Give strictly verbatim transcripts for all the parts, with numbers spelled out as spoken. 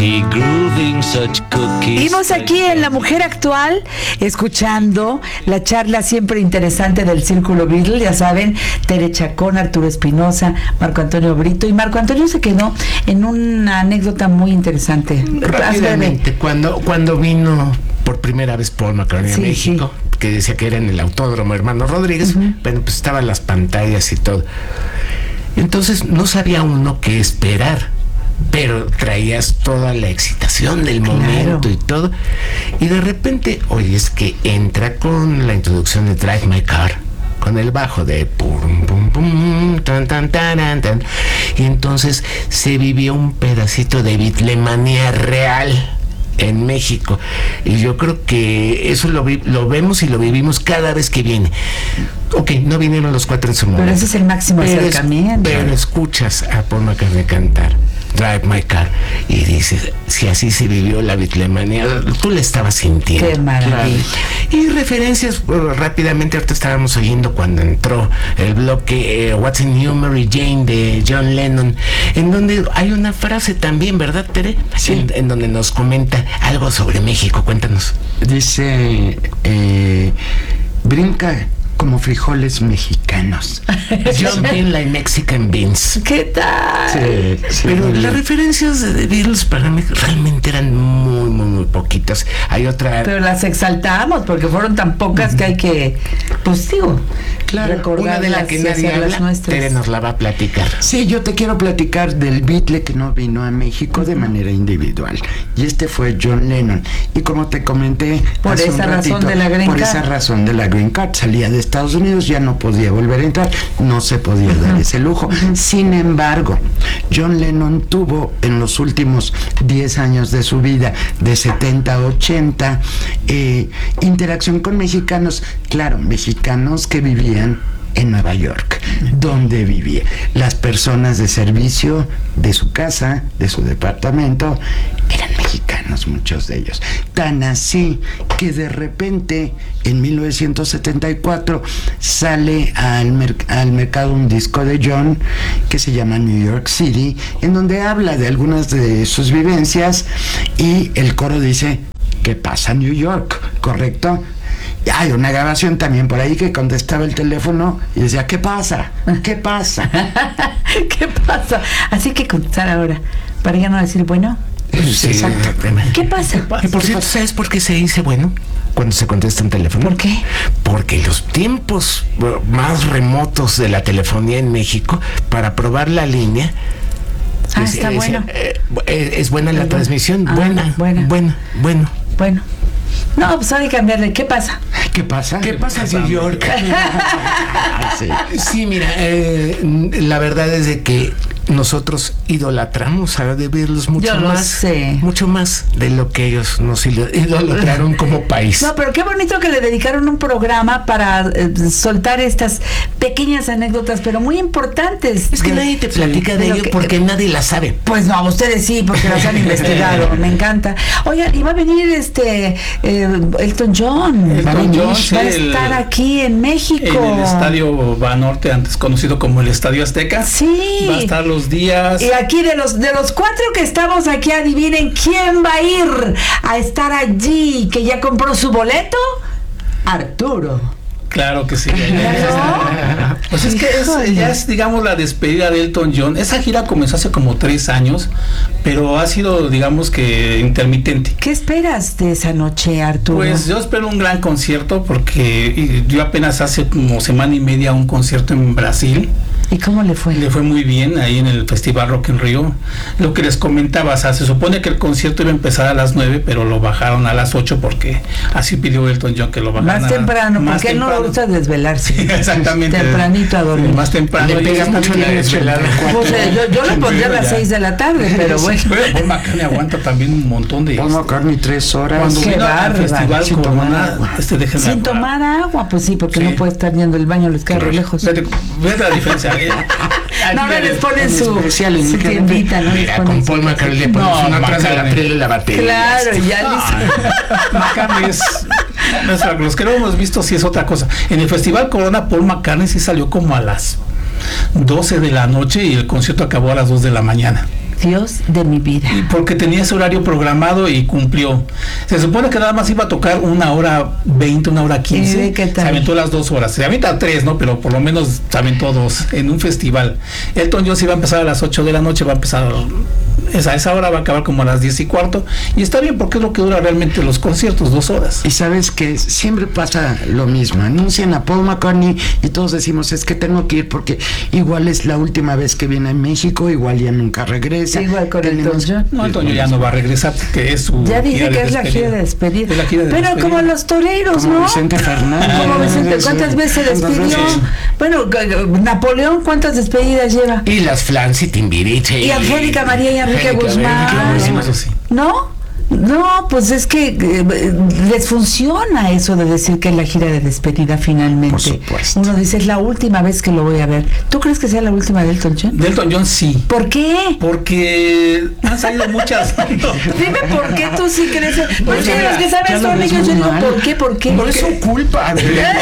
cookie, grooving such cookies. Vimos aquí en La Mujer Actual, escuchando la charla siempre interesante del Círculo Beatle, ya saben, Tere Chacón, Arturo Espinosa, Marco Antonio Brito, y Marco Antonio se quedó en una anécdota muy interesante. Rápidamente, cuando, cuando vino por primera vez Paul McCartney Sí, a México, sí. que decía que era en el Autódromo Hermano Rodríguez, Uh-huh. bueno, pues estaban las pantallas y todo. Entonces no sabía uno qué esperar, pero traías toda la excitación del Claro. momento y todo, y de repente, oye, es que entra con la introducción de Drive My Car, con el bajo de pum, pum, pum, tan, tan, tan, tan, y entonces se vivió un pedacito de Beatlemanía real en México, y yo creo que eso lo, vi, lo vemos y lo vivimos cada vez que viene. Ok, no vinieron los cuatro en su momento, Pero ese es el máximo pero, es, acercamiento. pero escuchas a Paul McCartney cantar Drive My Car y dices, si así se vivió la Beatlemanía, tú la estabas sintiendo. Qué maravilla. Y referencias, bueno, rápidamente, ahorita estábamos oyendo cuando entró el bloque eh, What's in You, Mary Jane, de John Lennon, en donde hay una frase también, ¿verdad, Tere? Sí. En, en donde nos comenta algo sobre México. Cuéntanos. Dice, eh, brinca como frijoles mexicanos. John Bean like Mexican beans. ¿Qué tal? Sí, sí, Pero muy las bien. referencias de The Beatles para mí realmente eran muy, muy, muy poquitas. Hay otra... Pero las exaltamos porque fueron tan pocas que hay que, pues digo, Claro, una de la que nadie habla, Tere nos la va a platicar. Sí, yo te quiero platicar del Beatle que no vino a México de manera individual. Y este fue John Lennon. Y como te comenté Por hace un esa razón ratito, de la Green por Card. esa razón de la Green Card, salía de Estados Unidos, ya no podía volver a entrar, no se podía uh-huh. dar ese lujo. Uh-huh. Sin embargo, John Lennon tuvo en los últimos diez años de su vida, de setenta a ochenta, eh, interacción con mexicanos, claro, mexicanos que vivían en Nueva York, donde vivía. Las personas de servicio de su casa, de su departamento, eran mexicanos, muchos de ellos. Tan así que de repente, en mil novecientos setenta y cuatro, sale al, mer- al mercado un disco de John que se llama New York City, en donde habla de algunas de sus vivencias y el coro dice, ¿qué pasa New York? ¿Correcto? Hay una grabación también por ahí que contestaba el teléfono y decía, ¿qué pasa? ¿Qué pasa? ¿Qué pasa? Así que contestar ahora, para ya no decir, bueno, Sí, exacto. ¿qué pasa? Y por cierto, ¿sabes por qué se dice bueno cuando se contesta un teléfono? ¿Por qué? Porque los tiempos más remotos de la telefonía en México, para probar la línea, Ah, es, está es, bueno. eh, es buena la Bueno. transmisión, Ah, buena, buena. buena, bueno. Bueno. No, pues hay que cambiarle. ¿Qué pasa? ¿Qué pasa? ¿Qué pasa, New York? Sí. Sí, mira, eh, la verdad es de que nosotros idolatramos a The Beatles mucho Yo lo más, sé. mucho más de lo que ellos nos idolatraron como país. No, pero qué bonito que le dedicaron un programa para eh, soltar estas pequeñas anécdotas, pero muy importantes. Es que de, nadie te platica de lo ello que- porque nadie la sabe. Pues no, ustedes sí, porque las han investigado. Me encanta. Oigan, y va a venir este eh, Elton John. Elton va a venir, John, sí, va a el- estar aquí en México. En el Estadio Banorte, antes conocido como el Estadio Azteca. Sí. Va a estar los días. Y aquí de los de los cuatro que estamos aquí, adivinen quién va a ir a estar allí, que ya compró su boleto. Arturo. Claro que sí. ¿No? Pues es que es, Híjole. ya es, digamos, la despedida de Elton John. Esa gira comenzó hace como tres años, pero ha sido, digamos que, intermitente. ¿Qué esperas de esa noche, Arturo? Pues yo espero un gran concierto porque yo apenas hace como semana y media un concierto en Brasil. ¿Y cómo le fue? Le fue muy bien ahí en el Festival Rock in Rio. Lo que les comentaba, o sea, se supone que el concierto iba a empezar a las nueve, pero lo bajaron a las ocho porque así pidió Elton John que lo bajaran. Más a- temprano, más porque él no le temprano. gusta desvelarse. Sí, exactamente. Tempranito a dormir. Más temprano. Le pega y mucho la desvelada. Pues, eh, yo, yo lo pondría a las Ya. seis de la tarde, pero bueno. Bueno, Paul McCartney aguanta también un montón de... Paul McCartney tres horas. Cuando Qué vino al bárbaro. Festival Sin tomar Corona, agua. este, déjenme Sin acordar. tomar agua, pues sí, porque Sí. no puede estar yendo al baño, les queda re lejos. Fíjate, fíjate la diferencia. eh. No, no les ponen su, especial en su mi tiendita, ¿no? Les Mira, ponen con su- Paul McCartney le pones No, una atrás de la McCartney. tele y la batería. Claro, ya les... McCartney es, no es- los que no hemos visto sí es otra cosa. En el Festival Corona, Paul McCartney sí salió como a las doce de la noche y el concierto acabó a las dos de la mañana. Dios de mi vida. Y porque tenía ese horario programado y cumplió. Se supone que nada más iba a tocar una hora veinte, una hora quince. ¿Y qué tal? Se aventó las dos horas. Se avienta tres, ¿no? Pero por lo menos se aventó dos en un festival. Elton John se iba a empezar a las ocho de la noche, va a empezar esa, esa hora va a acabar como a las diez y cuarto. Y está bien porque es lo que dura realmente los conciertos, dos horas. Y sabes que siempre pasa lo mismo. Anuncian a Paul McCartney y todos decimos, es que tengo que ir porque igual es la última vez que viene a México, igual ya nunca regresa. Igual con Tenemos- Elton John. No, Elton John ya no va a regresar porque es su Ya dije gira de que es la despedida. gira de despedida. Es la gira de Pero despedida. como los toreros, Como ¿no? Vicente Fernández. Como Vicente, ¿cuántas veces se ¿Cuántas despidió? veces? Bueno, g- g- Napoleón, ¿cuántas despedidas lleva? Y las Flans y Timbiriche. Y Angélica María y Enrique Angélica, Guzmán. Angélica Eso sí. ¿No? No, pues es que eh, les funciona eso de decir que es la gira de despedida finalmente. Por supuesto. Uno dice, es la última vez que lo voy a ver. ¿Tú crees que sea la última de Elton John? De Elton John sí. ¿Por qué? Porque han salido muchas. Dime por qué tú sí crees. Pues ya- los que ya saben lo son ves ellos. Yo muy digo, mal. ¿por qué? ¿Por qué? No es su culpa.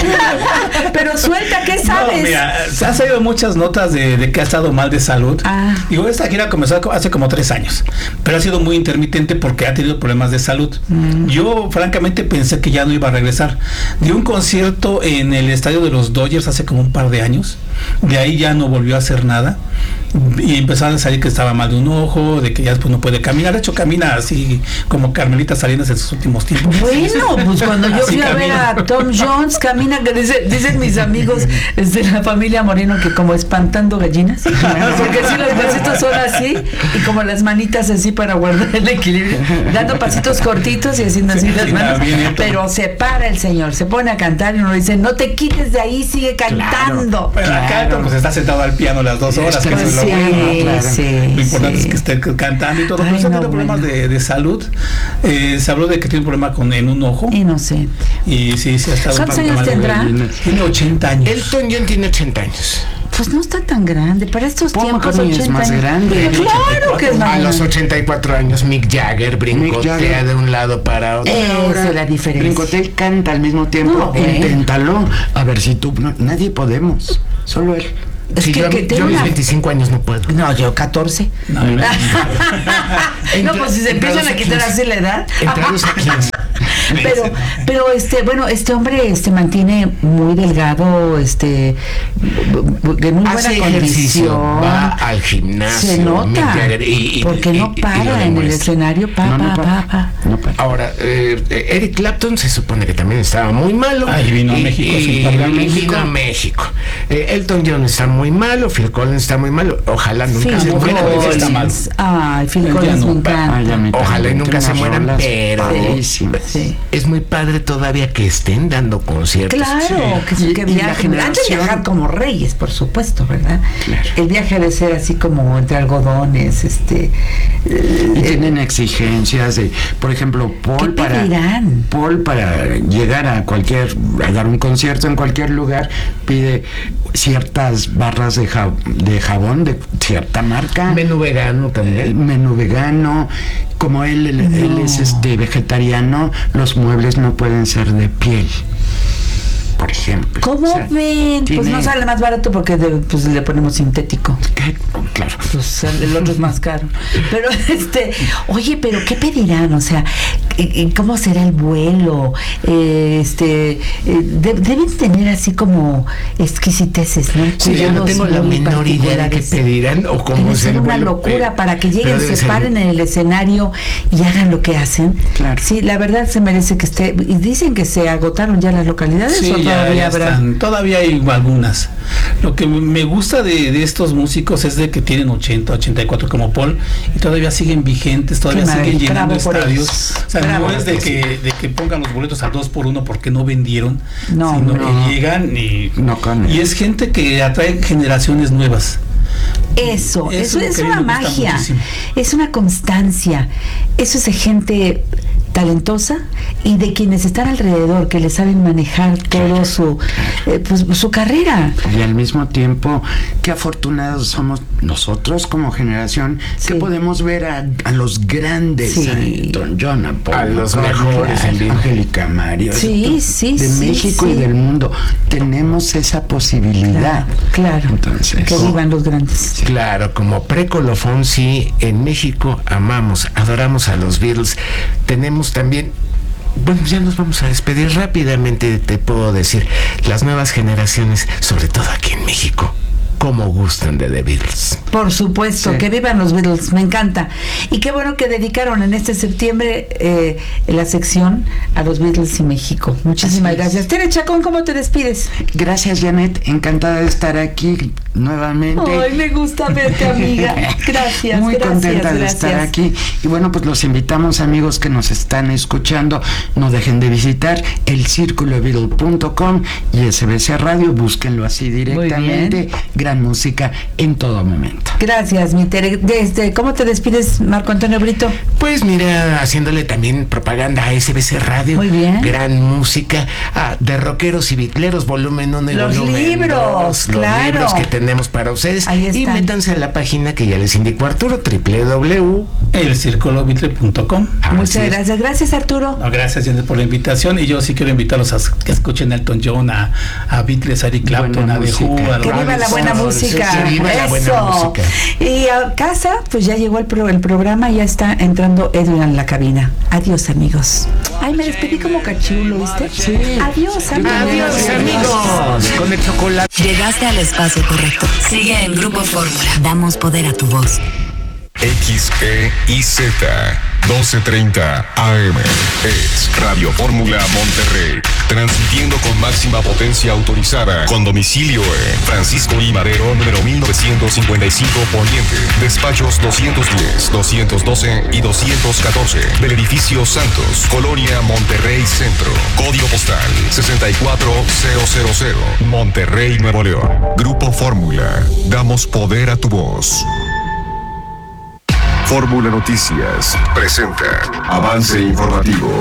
Pero suelta, ¿qué No, sabes? mira, se han salido muchas notas de, de que ha estado mal de salud. Ah. Digo, esta gira comenzó hace como tres años, pero ha sido muy intermitente porque ha tenido problemas de salud. Mm. Yo, francamente, pensé que ya no iba a regresar. Dio un concierto en el estadio de los Dodgers hace como un par de años. De ahí ya no volvió a hacer nada. Y empezaron a salir que estaba mal de un ojo, de que ya después no puede caminar. De hecho, camina así como Carmelita Salinas en sus últimos tiempos. Bueno, pues cuando yo Así fui a ver camina. a Tom Jones, camina, que dice- dicen mis amigos de la familia Moreno que como espantando gallinas, porque sí los pasitos son así y como las manitas así para guardar el equilibrio, dando pasitos cortitos y haciendo así Sí, las sí, manos, bien, bien. pero se para el señor, se pone a cantar y uno dice, no te quites de ahí, sigue cantando. Pero acá Claro. pues está sentado al piano las dos horas, que Pues eso es lo sí, bueno. claro. sí, Lo importante sí. es que esté cantando y todo. Ay, Pero se no, tiene problemas bueno. de, de salud. Eh, se habló de que tiene un problema con, en un ojo. Inocente. Y sí, sí ha estado un ¿Cuántos poco años mal de tendrá? gallinas. Tiene ochenta años. Elton John tiene ochenta años. Pues no está tan grande, para estos Paul tiempos McCartney es ochenta más años. grande. Claro que es más A los grande. ochenta y cuatro años, Mick Jagger brincotea Jagger. de un lado para otro. Esa es la diferencia. Brincotea y canta al mismo tiempo. No, bueno. Inténtalo. A ver si tú. no, nadie podemos. Solo él. Es Sí, que, yo, a que mí- tengo yo a mis una- veinticinco años no puedo. No, yo catorce. No, no, no. No, pues si se empiezan a Entrados a quitar quince. así la edad. Entrados a quince. Pero, pero este, bueno, este hombre este mantiene muy delgado, este, de muy buena Hace ejercicio, condición. va al gimnasio. Se nota, Mick Jagger, y- y- porque y- no y- y para lo en el demuestra. escenario, pa, No, no pa, para. pa, pa. No para. Ahora, eh, eh, Eric Clapton se supone que también estaba muy malo. Ay, vino a Y- México, y- sí, para y México. vino a México. Eh, Elton John está muy malo, Phil Collins está muy malo. Ojalá nunca Phil se mueran. Collins está mal. Collins. Ay, Phil Él ya Collins no, me pa- encanta. Ay, a mí Ojalá y también, nunca tiene se unas mueran, rolas pero padrísimas. Sí. es muy padre todavía que estén dando conciertos. Claro, que, Y- que y la viajen. Antes de generación- viajar como reyes, por supuesto, ¿verdad? Claro. El viaje ha de ser así como entre algodones, este. Y tienen exigencias de, por ejemplo, Paul ¿Qué para pedirán? Paul para llegar a cualquier a dar un concierto en cualquier lugar pide ciertas barras de, ja- de jabón de cierta marca, Menú vegano eh, también. menú vegano. Como él, él, él es este vegetariano, los muebles no pueden ser de piel, por ejemplo. ¿Cómo O sea, ven? Pues tiene- no sale más barato porque de- pues le ponemos sintético. ¿Qué? Claro. Pues el otro es más caro. Pero este, oye, pero ¿qué pedirán? O sea, ¿cómo será el vuelo? Eh, Este, eh, de- deben tener así como exquisiteces, ¿no? Sí, yo no Cuidados tengo la muy menor idea de qué particulares. pedirán o cómo Debe es ser el una vuelo, locura eh, para que pero lleguen, debe se ser- paren en el escenario y hagan lo que hacen. Claro. Sí, la verdad se merece que esté. Y dicen que se agotaron ya las localidades Sí, o ya, todavía ya habrá. están. Todavía hay algunas. Lo que me gusta de, de estos músicos es de que tienen ochenta, ochenta y cuatro como Paul y todavía siguen vigentes, todavía Qué siguen maravilla, llenando bravo por estadios. ellos. O sea, Bravo. no es de que, de que pongan los boletos al dos por uno porque no vendieron, No, sino no. que llegan y, No, con y es gente que atrae generaciones nuevas. Eso, Eso eso, es lo es que a mí una me gusta magia, muchísimo. es una constancia, eso es de gente talentosa y de quienes están alrededor, que le saben manejar todo su eh, pues, su carrera. Y al mismo tiempo, qué afortunados somos nosotros como generación, Sí. que podemos ver a, a los grandes, Sí. a Elton John, a, Paul A los McCartney, mejores, a el- Angélica Mario, Sí, esto, sí, de sí, México sí. y del mundo. Tenemos esa posibilidad. Claro, Entonces, que vivan los grandes. Claro, como pre-colofón, sí, en México amamos, adoramos a los Beatles. Tenemos también, bueno, ya nos vamos a despedir rápidamente, te puedo decir, las nuevas generaciones, sobre todo aquí en México, cómo gustan de The Beatles. Por supuesto, Sí. que vivan los Beatles, me encanta. Y qué bueno que dedicaron en este septiembre eh, la sección a los Beatles y México. Muchísimas Así es. gracias. Tere Chacón, ¿cómo te despides? gracias, Janet, encantada de estar aquí nuevamente. Ay, me gusta verte, amiga. Gracias, Muy gracias, contenta de gracias. estar aquí. Y bueno, pues los invitamos, amigos que nos están escuchando, no dejen de visitar el círculo beatle punto com y S B C Radio, búsquenlo así directamente. Gran música en todo momento. Gracias, mi Tere. Desde, ¿cómo te despides, Marco Antonio Brito? Pues mira, haciéndole también propaganda a S B C Radio. Muy bien. Gran música. Ah, de rockeros y bitleros, volumen uno y Los volumen libros, dos. Los claro. libros que tenemos para ustedes. Ahí Y están. métanse a la página que ya les indicó Arturo, doble u doble u doble u. el círculo bitle punto com. Muchas Así es. gracias. Gracias, Arturo. No, gracias, Janet, por la invitación. Y yo sí quiero invitarlos a que escuchen a Elton John, a, a Beatles, a Eric Clapton, Buena a The música. Who, a los Que viva la Rolling buena Stones. música. Que viva la buena Eso. música. Y a casa, pues ya llegó el, pro- el programa, ya está entrando Edwin en la cabina. Adiós, amigos. Ay, me despedí como cachulo, ¿viste? Sí. Adiós, amigos. Adiós, amigos. Con el chocolate. Llegaste al espacio correcto. Sigue en Grupo Fórmula. Damos poder a tu voz. X E I Z doce treinta A M es Radio Fórmula Monterrey, transmitiendo con máxima potencia autorizada, con domicilio en Francisco I. Madero, número mil novecientos cincuenta y cinco Poniente, despachos doscientos diez, doscientos doce y doscientos catorce, del edificio Santos, Colonia Monterrey Centro, código postal sesenta y cuatro mil, Monterrey, Nuevo León. Grupo Fórmula, damos poder a tu voz. Fórmula Noticias presenta Avance Informativo.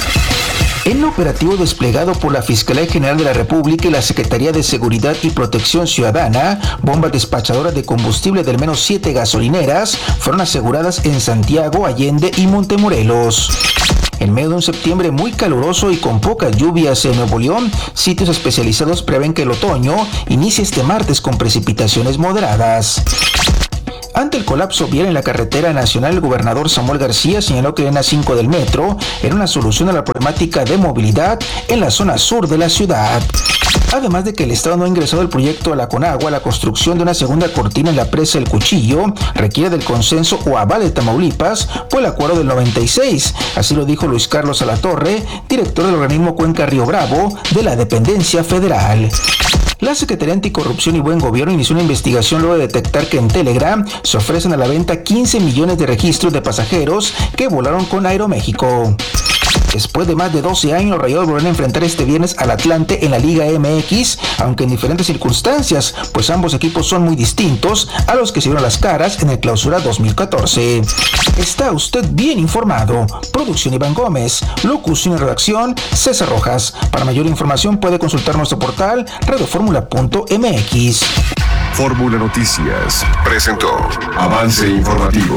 En operativo desplegado por la Fiscalía General de la República y la Secretaría de Seguridad y Protección Ciudadana, bombas despachadoras de combustible de al menos siete gasolineras fueron aseguradas en Santiago, Allende y Montemorelos. En medio de un septiembre muy caluroso y con pocas lluvias en Nuevo León, sitios especializados prevén que el otoño inicie este martes con precipitaciones moderadas. Ante el colapso vial en la carretera nacional, el gobernador Samuel García señaló que la línea cinco del metro era una solución a la problemática de movilidad en la zona sur de la ciudad. Además de que el Estado no ha ingresado el proyecto a la Conagua, la construcción de una segunda cortina en la presa El Cuchillo requiere del consenso o aval de Tamaulipas por el acuerdo del noventa y seis. Así lo dijo Luis Carlos Alatorre, director del organismo Cuenca Río Bravo de la dependencia federal. La Secretaría Anticorrupción y Buen Gobierno inició una investigación luego de detectar que en Telegram se ofrecen a la venta quince millones de registros de pasajeros que volaron con Aeroméxico. Después de más de doce años, los Rayados volverán a enfrentar este viernes al Atlante en la Liga M X, aunque en diferentes circunstancias, pues ambos equipos son muy distintos a los que se dieron las caras en el Clausura dos mil catorce. Está usted bien informado. Producción Iván Gómez, locución y redacción César Rojas. Para mayor información puede consultar nuestro portal radio fórmula punto m x. Fórmula Noticias presentó Avance Informativo.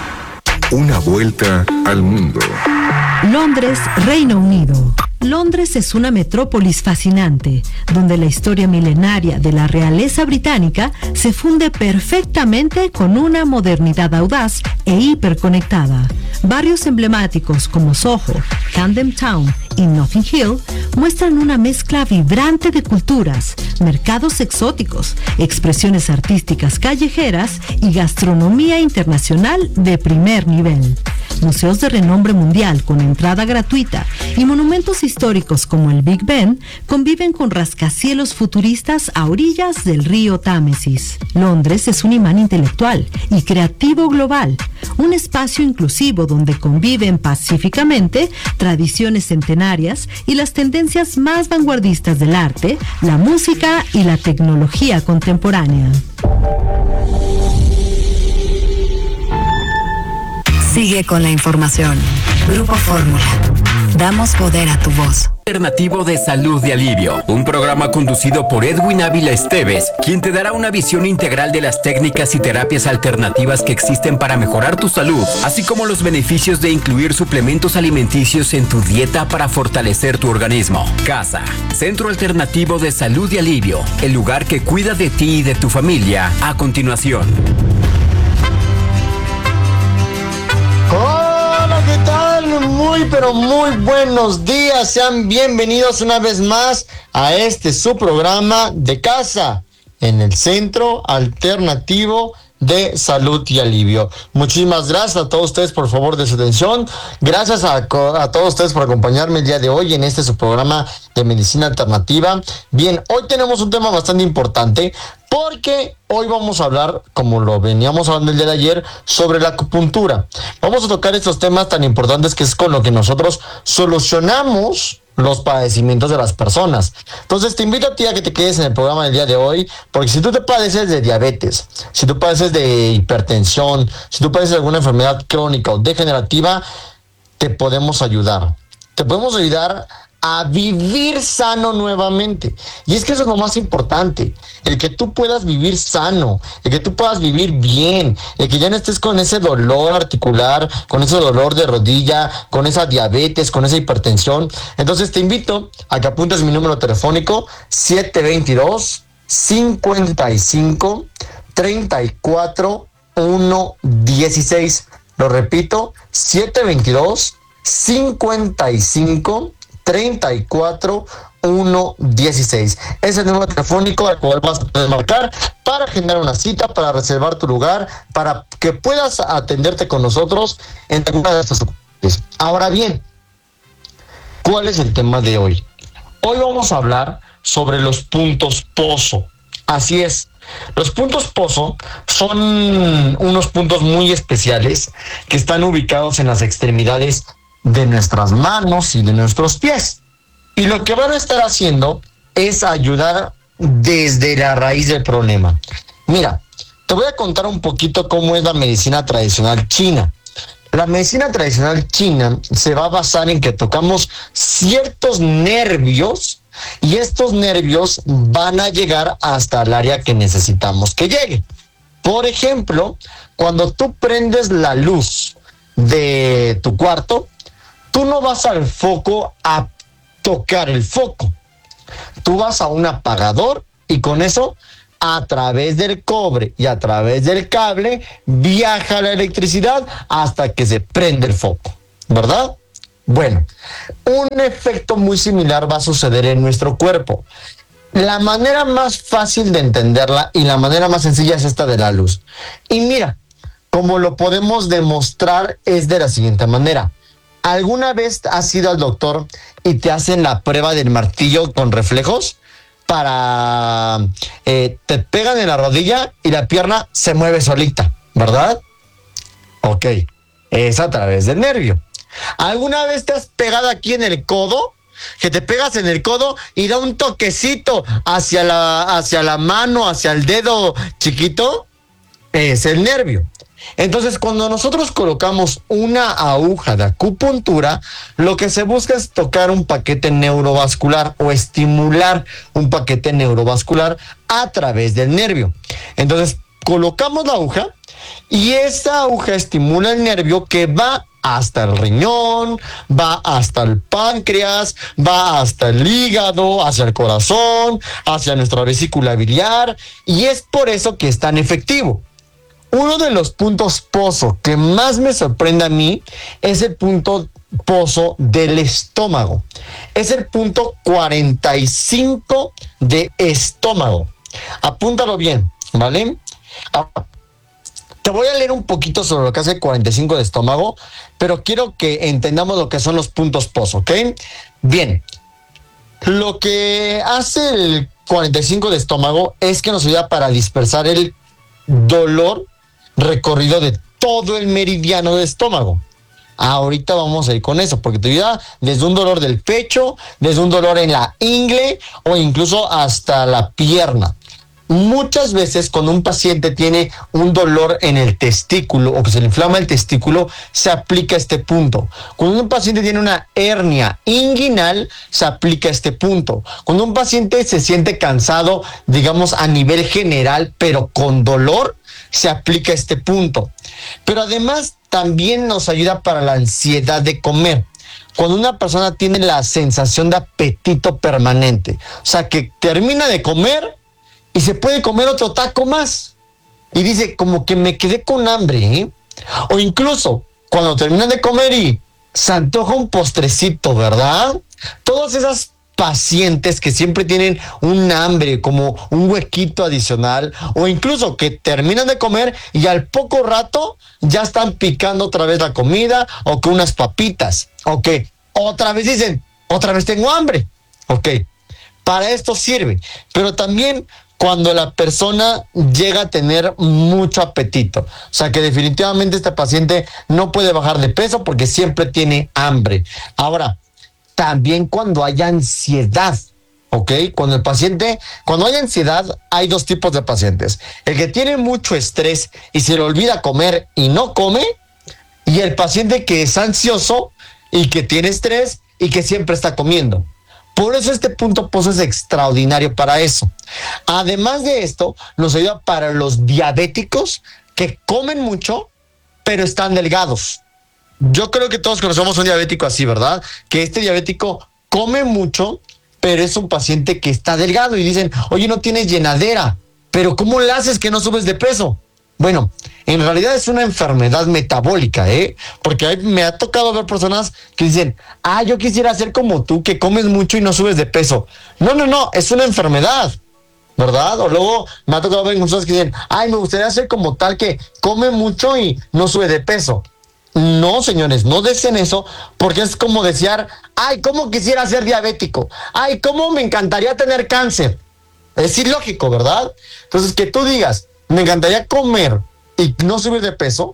Una vuelta al mundo. Londres, Reino Unido. Londres es una metrópolis fascinante, donde la historia milenaria de la realeza británica se funde perfectamente con una modernidad audaz e hiperconectada. Barrios emblemáticos como Soho, Camden Town y Notting Hill muestran una mezcla vibrante de culturas, mercados exóticos, expresiones artísticas callejeras y gastronomía internacional de primer nivel. Museos de renombre mundial con entrada gratuita y monumentos históricos como el Big Ben conviven con rascacielos futuristas a orillas del río Támesis. Londres es un imán intelectual y creativo global, un espacio inclusivo donde conviven pacíficamente tradiciones centenarias y las tendencias más vanguardistas del arte, la música y la tecnología contemporánea. Sigue con la información. Grupo Fórmula. Damos poder a tu voz. Alternativo de Salud y Alivio, un programa conducido por Edwin Ávila Esteves, quien te dará una visión integral de las técnicas y terapias alternativas que existen para mejorar tu salud, así como los beneficios de incluir suplementos alimenticios en tu dieta para fortalecer tu organismo. CASA, Centro Alternativo de Salud y Alivio, el lugar que cuida de ti y de tu familia. A continuación. Hola, ¿qué tal? Muy, pero muy buenos días. Sean bienvenidos una vez más a este su programa de casa en el Centro Alternativo de Salud y Alivio. Muchísimas gracias a todos ustedes por favor de su atención. Gracias a, a todos ustedes por acompañarme el día de hoy en este su programa de medicina alternativa. Bien, hoy tenemos un tema bastante importante porque hoy vamos a hablar, como lo veníamos hablando el día de ayer, sobre la acupuntura. Vamos a tocar estos temas tan importantes que es con lo que nosotros solucionamos los padecimientos de las personas. Entonces te invito a ti a que te quedes en el programa del día de hoy, porque si tú te padeces de diabetes, si tú padeces de hipertensión, si tú padeces de alguna enfermedad crónica o degenerativa, te podemos ayudar. Te podemos ayudar a vivir sano nuevamente. Y es que eso es lo más importante, el que tú puedas vivir sano, el que tú puedas vivir bien, el que ya no estés con ese dolor articular, con ese dolor de rodilla, con esa diabetes, con esa hipertensión. Entonces te invito a que apuntes mi número telefónico siete dos dos, cinco cinco, tres cuatro, uno uno seis. Lo repito, siete dos dos, cinco cinco, treinta y cuatro, uno dieciséis. Ese es el número telefónico al cual vas a poder marcar para agendar una cita, para reservar tu lugar, para que puedas atenderte con nosotros en alguna de estas ocasiones. Ahora bien, ¿cuál es el tema de hoy? Hoy vamos a hablar sobre los puntos pozo. Así es. Los puntos pozo son unos puntos muy especiales que están ubicados en las extremidades de nuestras manos y de nuestros pies. Y lo que van a estar haciendo es ayudar desde la raíz del problema. Mira, te voy a contar un poquito cómo es la medicina tradicional china. La medicina tradicional china se va a basar en que tocamos ciertos nervios y estos nervios van a llegar hasta el área que necesitamos que llegue. Por ejemplo, cuando tú prendes la luz de tu cuarto, tú no vas al foco a tocar el foco. Tú vas a un apagador y con eso, a través del cobre y a través del cable, viaja la electricidad hasta que se prende el foco, ¿verdad? Bueno, un efecto muy similar va a suceder en nuestro cuerpo. La manera más fácil de entenderla y la manera más sencilla es esta de la luz. Y mira, como lo podemos demostrar es de la siguiente manera. ¿Alguna vez has ido al doctor y te hacen la prueba del martillo con reflejos? Para... Eh, te pegan en la rodilla y la pierna se mueve solita, ¿verdad? Ok, es a través del nervio. ¿Alguna vez te has pegado aquí en el codo? Que te pegas en el codo y da un toquecito hacia la, hacia la mano, hacia el dedo chiquito. Es el nervio. Entonces, cuando nosotros colocamos una aguja de acupuntura, lo que se busca es tocar un paquete neurovascular o estimular un paquete neurovascular a través del nervio. Entonces, colocamos la aguja y esa aguja estimula el nervio que va hasta el riñón, va hasta el páncreas, va hasta el hígado, hacia el corazón, hacia nuestra vesícula biliar, y es por eso que es tan efectivo. Uno de los puntos pozo que más me sorprende a mí es el punto pozo del estómago. Es el punto cuarenta y cinco de estómago. Apúntalo bien, ¿vale? Ahora, te voy a leer un poquito sobre lo que hace el cuarenta y cinco de estómago, pero quiero que entendamos lo que son los puntos pozo, ¿ok? Bien, lo que hace el cuarenta y cinco de estómago es que nos ayuda para dispersar el dolor recorrido de todo el meridiano de estómago. Ahorita vamos a ir con eso, porque te ayuda desde un dolor del pecho, desde un dolor en la ingle o incluso hasta la pierna. muchas veces cuando un paciente tiene un dolor en el testículo o que se le inflama el testículo, se aplica este punto. Cuando un paciente tiene una hernia inguinal, se aplica este punto. Cuando un paciente se siente cansado, digamos a nivel general, pero con dolor, se aplica este punto. Pero además también nos ayuda para la ansiedad de comer. Cuando una persona tiene la sensación de apetito permanente, o sea que termina de comer y se puede comer otro taco más. Y dice, como que me quedé con hambre, ¿eh? O incluso, cuando terminan de comer y se antoja un postrecito, ¿verdad? Todas esas pacientes que siempre tienen un hambre, como un huequito adicional, o incluso que terminan de comer y al poco rato ya están picando otra vez la comida, o que unas papitas, o que otra vez dicen, otra vez tengo hambre. Ok, para esto sirve, pero también cuando la persona llega a tener mucho apetito. O sea que definitivamente este paciente no puede bajar de peso porque siempre tiene hambre. Ahora, también cuando hay ansiedad, ¿ok? Cuando el paciente, cuando hay ansiedad, hay dos tipos de pacientes. El que tiene mucho estrés y se le olvida comer y no come, y el paciente que es ansioso y que tiene estrés y que siempre está comiendo. Por eso este punto pozo es extraordinario para eso. Además de esto, nos ayuda para los diabéticos que comen mucho, pero están delgados. Yo creo que todos conocemos un diabético así, ¿verdad? Que este diabético come mucho, pero es un paciente que está delgado y dicen, oye, no tienes llenadera, pero ¿cómo le haces que no subes de peso? Bueno, en realidad es una enfermedad metabólica, ¿eh? Porque hay, me ha tocado ver personas que dicen, ah, yo quisiera ser como tú, que comes mucho y no subes de peso. No, no, no, es una enfermedad, ¿verdad? O luego me ha tocado ver personas que dicen, ay, me gustaría ser como tal, que come mucho y no sube de peso. No, señores, no deseen eso, porque es como desear, ay, ¿cómo quisiera ser diabético? Ay, ¿cómo me encantaría tener cáncer? Es ilógico, ¿verdad? Entonces, que tú digas, me encantaría comer y no subir de peso,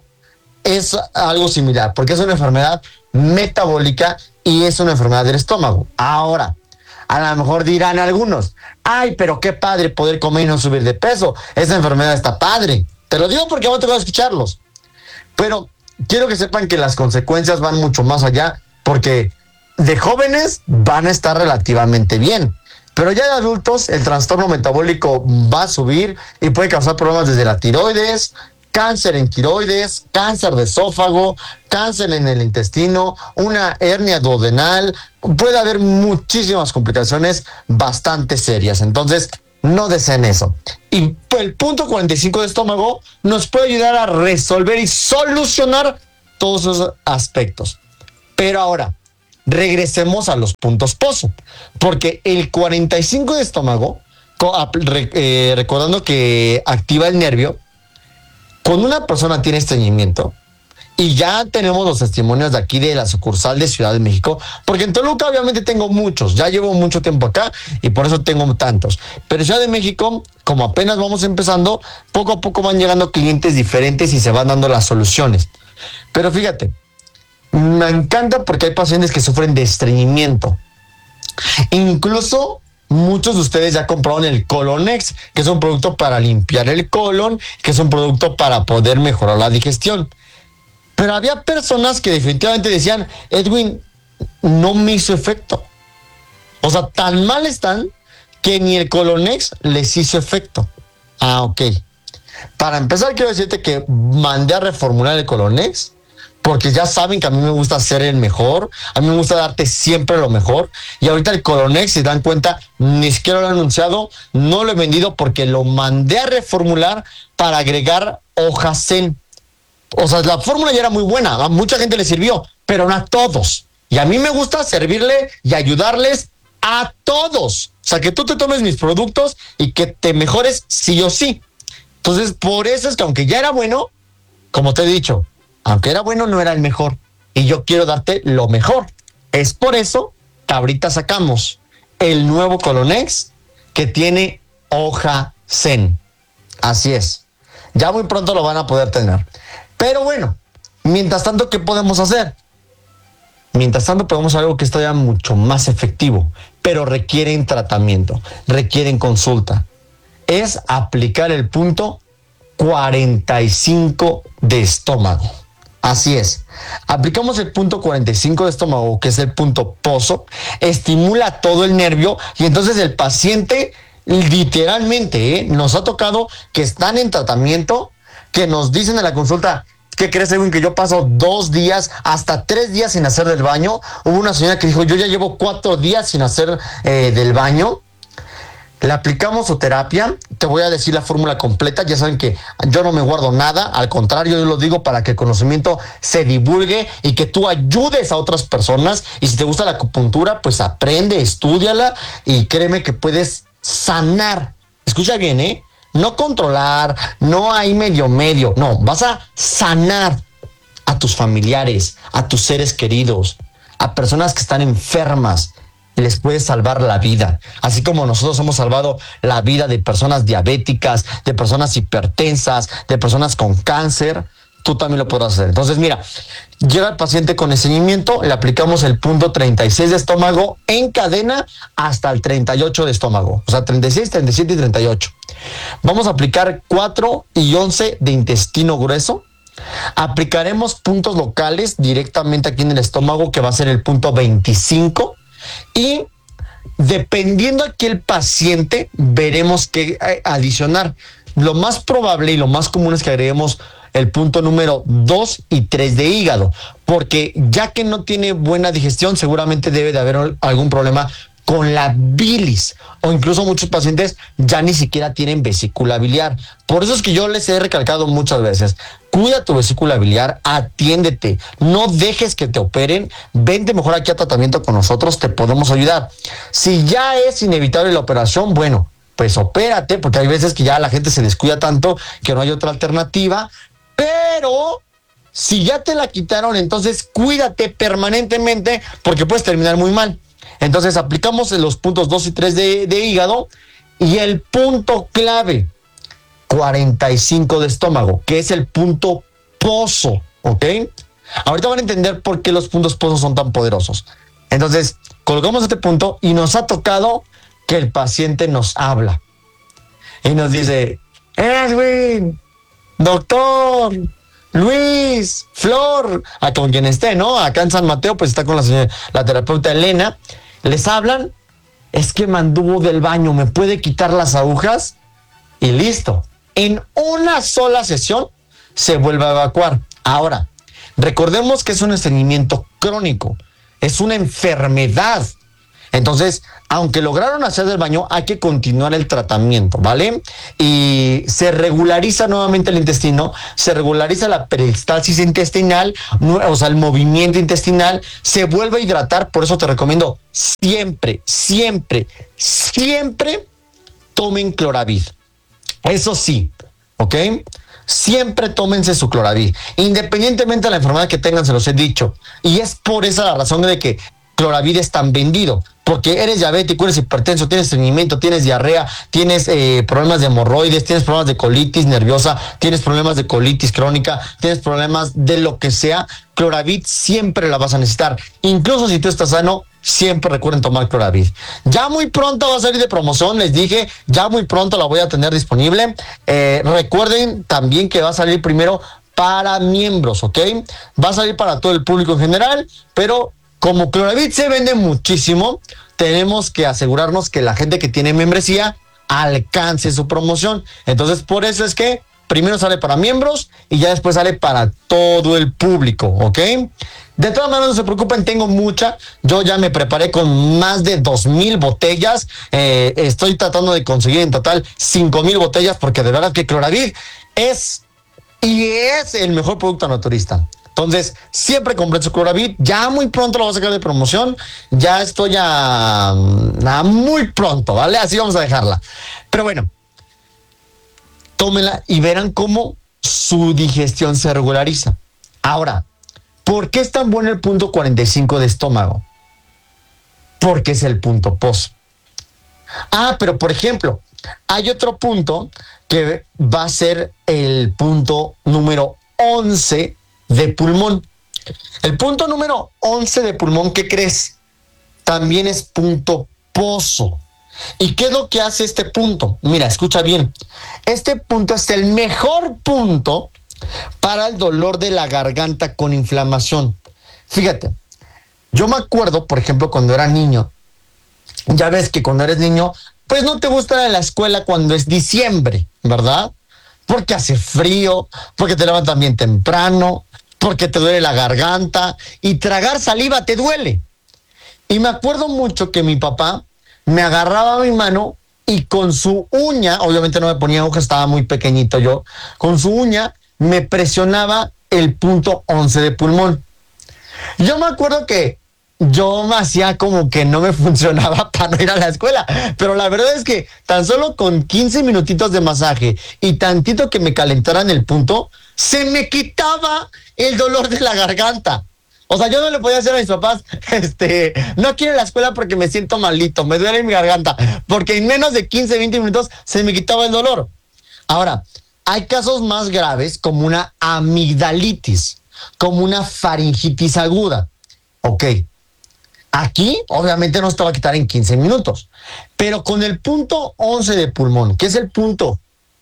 es algo similar, porque es una enfermedad metabólica y es una enfermedad del estómago. Ahora, a lo mejor dirán algunos, ay, pero qué padre poder comer y no subir de peso, esa enfermedad está padre. Te lo digo porque no te voy a escucharlos. Pero quiero que sepan que las consecuencias van mucho más allá, porque de jóvenes van a estar relativamente bien, pero ya de adultos el trastorno metabólico va a subir y puede causar problemas desde la tiroides, cáncer en tiroides, cáncer de esófago, cáncer en el intestino, una hernia duodenal. Puede haber muchísimas complicaciones bastante serias. Entonces, no deseen eso. Y el punto cuarenta y cinco de estómago nos puede ayudar a resolver y solucionar todos esos aspectos. Pero ahora, regresemos a los puntos pozo, porque el cuarenta y cinco de estómago, eh, recordando que activa el nervio, cuando una persona tiene estreñimiento, y ya tenemos los testimonios de aquí de la sucursal de Ciudad de México, porque en Toluca obviamente tengo muchos, ya llevo mucho tiempo acá y por eso tengo tantos, pero en Ciudad de México, como apenas vamos empezando, poco a poco van llegando clientes diferentes y se van dando las soluciones. Pero fíjate, me encanta porque hay pacientes que sufren de estreñimiento. Incluso muchos de ustedes ya compraron el Colonex, que es un producto para limpiar el colon, que es un producto para poder mejorar la digestión. Pero había personas que definitivamente decían, Edwin, no me hizo efecto. O sea, tan mal están que ni el Colonex les hizo efecto. Ah, ok. Para empezar, quiero decirte que mandé a reformular el Colonex, porque ya saben que a mí me gusta ser el mejor, a mí me gusta darte siempre lo mejor, y ahorita el Colonex, si dan cuenta, ni siquiera lo he anunciado, no lo he vendido porque lo mandé a reformular para agregar hoja zen. O sea, la fórmula ya era muy buena, a mucha gente le sirvió, pero no a todos. Y a mí me gusta servirle y ayudarles a todos. O sea, que tú te tomes mis productos y que te mejores sí o sí. Entonces, por eso es que aunque ya era bueno, como te he dicho, aunque era bueno, no era el mejor. Y yo quiero darte lo mejor. Es por eso que ahorita sacamos el nuevo Colonex que tiene hoja zen. Así es. Ya muy pronto lo van a poder tener. Pero bueno, mientras tanto, ¿qué podemos hacer? Mientras tanto, podemos hacer algo que es todavía mucho más efectivo, pero requieren tratamiento, requieren consulta. es aplicar el punto cuarenta y cinco de estómago. Así es, aplicamos el punto cuarenta y cinco de estómago, que es el punto pozo, estimula todo el nervio y entonces el paciente literalmente, ¿eh? Nos ha tocado que están en tratamiento, que nos dicen en la consulta, ¿qué crees, Edwin? Que yo paso dos días, hasta tres días sin hacer del baño. Hubo una señora que dijo, yo ya llevo cuatro días sin hacer eh, del baño. Le aplicamos su terapia, te voy a decir la fórmula completa, ya saben que yo no me guardo nada, al contrario, yo lo digo para que el conocimiento se divulgue y que tú ayudes a otras personas, y si te gusta la acupuntura, pues aprende, estúdiala y créeme que puedes sanar. Escucha bien, ¿eh? No controlar, no hay medio medio, no, vas a sanar a tus familiares, a tus seres queridos, a personas que están enfermas. Les puedes salvar la vida, así como nosotros hemos salvado la vida de personas diabéticas, de personas hipertensas, de personas con cáncer. Tú también lo podrás hacer. Entonces, mira, llega el paciente con estreñimiento, le aplicamos el punto treinta y seis de estómago en cadena hasta el treinta y ocho de estómago, o sea, treinta y seis, treinta y siete y treinta y ocho. Vamos a aplicar cuatro y once de intestino grueso. Aplicaremos puntos locales directamente aquí en el estómago, que va a ser el punto veinticinco. Y dependiendo aquí el paciente, veremos qué adicionar. Lo más probable y lo más común es que agreguemos el punto número dos y tres de hígado, porque ya que no tiene buena digestión, seguramente debe de haber algún problema con la bilis, o incluso muchos pacientes ya ni siquiera tienen vesícula biliar. Por eso es que yo les he recalcado muchas veces, cuida tu vesícula biliar, atiéndete, no dejes que te operen, vente mejor aquí a tratamiento con nosotros, te podemos ayudar. Si ya es inevitable la operación, bueno, pues opérate, porque hay veces que ya la gente se descuida tanto que no hay otra alternativa, pero si ya te la quitaron, entonces cuídate permanentemente, porque puedes terminar muy mal. Entonces aplicamos los puntos dos y tres de, de hígado y el punto clave, cuarenta y cinco de estómago, que es el punto pozo, ¿ok? Ahorita van a entender por qué los puntos pozos son tan poderosos. Entonces, colocamos este punto y nos ha tocado que el paciente nos habla. Y nos dice, Edwin, doctor, Luis, Flor, a con quien esté, ¿no? Acá en San Mateo, pues está con la, señora, la terapeuta Elena. Les hablan, es que me anduvo del baño, ¿me puede quitar las agujas? Y listo. En una sola sesión se vuelve a evacuar. Ahora, recordemos que es un estreñimiento crónico, es una enfermedad. Entonces, aunque lograron hacer del baño, hay que continuar el tratamiento, ¿vale? Y se regulariza nuevamente el intestino, se regulariza la peristalsis intestinal, o sea, el movimiento intestinal, se vuelve a hidratar. Por eso te recomiendo siempre, siempre, siempre tomen Cloravid. Eso sí, ¿ok? Siempre tómense su Cloravid, independientemente de la enfermedad que tengan, se los he dicho. Y es por esa la razón de que Cloravid es tan vendido, porque eres diabético, eres hipertenso, tienes estreñimiento, tienes diarrea, tienes eh, problemas de hemorroides, tienes problemas de colitis nerviosa, tienes problemas de colitis crónica, tienes problemas de lo que sea, Cloravid siempre la vas a necesitar. Incluso si tú estás sano, siempre recuerden tomar Cloravid. Ya muy pronto va a salir de promoción, les dije, ya muy pronto la voy a tener disponible. Eh, recuerden también que va a salir primero para miembros, ¿ok? Va a salir para todo el público en general, pero como Cloravid se vende muchísimo, tenemos que asegurarnos que la gente que tiene membresía alcance su promoción. Entonces, por eso es que primero sale para miembros y ya después sale para todo el público, ¿ok? De todas maneras, no se preocupen, tengo mucha. Yo ya me preparé con más de dos mil botellas. Eh, estoy tratando de conseguir en total cinco mil botellas, porque de verdad que Cloravid es y es el mejor producto naturista. Entonces, siempre compren su Cloravid. Ya muy pronto lo voy a sacar de promoción. Ya estoy a, a muy pronto, ¿vale? Así vamos a dejarla. Pero bueno, tómenla y verán cómo su digestión se regulariza. Ahora, ¿por qué es tan bueno el punto cuarenta y cinco de estómago? Porque es el punto pozo. Ah, pero por ejemplo, hay otro punto que va a ser el punto número once de pulmón. El punto número once de pulmón, ¿qué crees? También es punto pozo. ¿Y qué es lo que hace este punto? Mira, escucha bien. Este punto es el mejor punto para el dolor de la garganta con inflamación. Fíjate, yo me acuerdo, por ejemplo, cuando era niño, ya ves que cuando eres niño, pues no te gusta ir a la escuela cuando es diciembre, ¿verdad? Porque hace frío, porque te levantas bien temprano, porque te duele la garganta y tragar saliva te duele. Y me acuerdo mucho que mi papá me agarraba mi mano y con su uña, obviamente no me ponía aguja, estaba muy pequeñito yo, con su uña me presionaba el punto once de pulmón. Yo me acuerdo que yo me hacía como que no me funcionaba para no ir a la escuela, pero la verdad es que tan solo con quince minutitos de masaje y tantito que me calentaran el punto, se me quitaba el dolor de la garganta. O sea, yo no le podía decir a mis papás, este, no quiero ir a la escuela porque me siento malito, me duele mi garganta, porque en menos de quince, veinte minutos se me quitaba el dolor. Ahora, hay casos más graves como una amigdalitis, como una faringitis aguda. Ok. Aquí, obviamente, no se te va a quitar en quince minutos, pero con el punto once de pulmón, que es el punto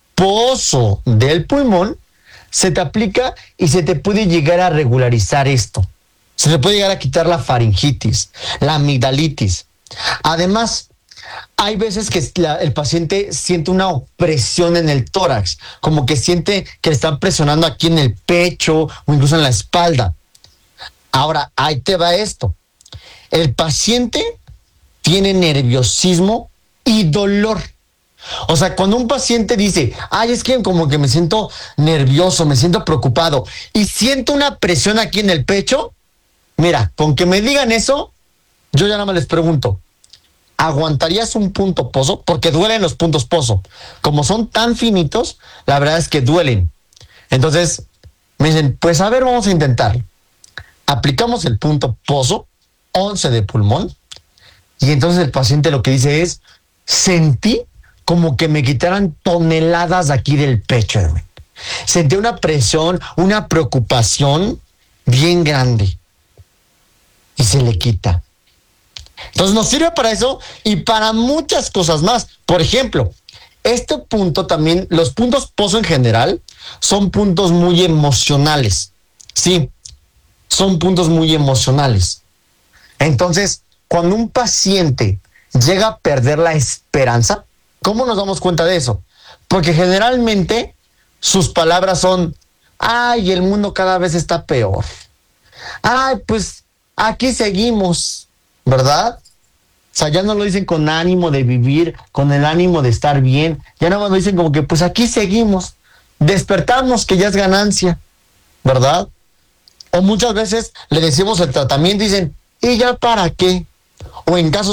pozo del pulmón, se te aplica y se te puede llegar a regularizar esto. Se te puede llegar a quitar la faringitis, la amigdalitis. Además, hay veces que la, el paciente siente una opresión en el tórax, como que siente que le están presionando aquí en el pecho o incluso en la espalda. Ahora, ahí te va esto. El paciente tiene nerviosismo y dolor. O sea, cuando un paciente dice, ay, es que como que me siento nervioso, me siento preocupado y siento una presión aquí en el pecho, mira, con que me digan eso, yo ya nada más les pregunto, ¿aguantarías un punto pozo? Porque duelen los puntos pozo. Como son tan finitos, la verdad es que duelen. Entonces, me dicen, pues a ver, vamos a intentar. Aplicamos el punto pozo, once de pulmón, y entonces el paciente lo que dice es, sentí como que me quitaran toneladas aquí del pecho. Hermano. Sentí una presión, una preocupación bien grande. Y se le quita. Entonces nos sirve para eso y para muchas cosas más. Por ejemplo, este punto también, los puntos pozo en general, son puntos muy emocionales. Sí, son puntos muy emocionales. Entonces, cuando un paciente llega a perder la esperanza, ¿cómo nos damos cuenta de eso? Porque generalmente sus palabras son, ay, el mundo cada vez está peor. Ay, pues aquí seguimos, ¿verdad? O sea, ya no lo dicen con ánimo de vivir, con el ánimo de estar bien. Ya nada más lo dicen como que, pues aquí seguimos. Despertamos que ya es ganancia, ¿verdad? O muchas veces le decimos el tratamiento y dicen, ¿y ya para qué? O en casos